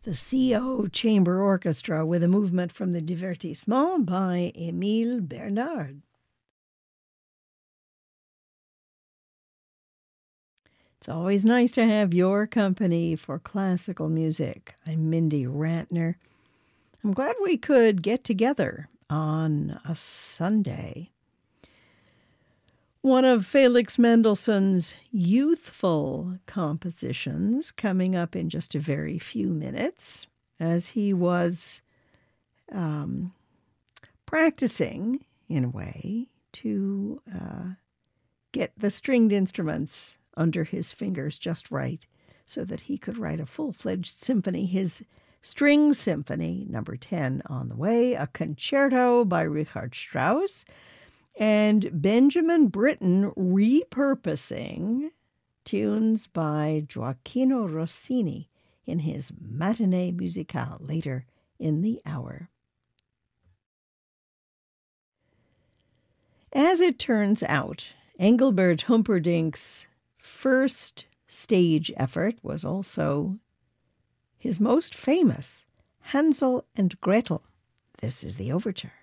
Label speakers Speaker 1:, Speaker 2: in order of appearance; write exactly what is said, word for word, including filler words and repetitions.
Speaker 1: The C O Chamber Orchestra with a movement from the Divertissement by Émile Bernard. It's always nice to have your company for classical music. I'm Mindy Rantner. I'm glad we could get together on a Sunday. One of Felix Mendelssohn's youthful compositions coming up in just a very few minutes as he was um, practicing, in a way, to uh, get the stringed instruments under his fingers just right so that he could write a full-fledged symphony. His String Symphony, number ten, on the way, a concerto by Richard Strauss, and Benjamin Britten repurposing tunes by Gioacchino Rossini in his Matinée Musicale later in the hour. As it turns out, Engelbert Humperdinck's first stage effort was also his most famous, Hansel and Gretel. This is the overture.